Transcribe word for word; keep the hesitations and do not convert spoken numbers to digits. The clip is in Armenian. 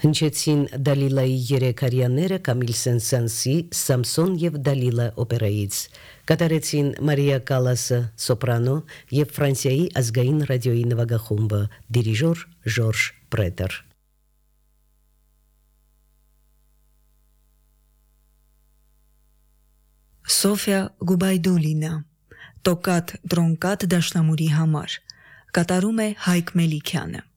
Հնչեցին Դալիլայի երեք հրյաները Կամիլ Սեն-Սանսի «Սամսոն եւ Դալիլա» օպերայից, կատարեցին Մարիա Կալասը սոպրանո եւ Ֆրանսիայի ազգային ռադիոյի նվագախումբը, դիրիժոր Ժորժ Պրետեր։ Սոֆիա Գուբայդուլինա, տոկատ տրոնկատ դաշնամուրի համար, կատարում է Հայկ Մելիքյանը։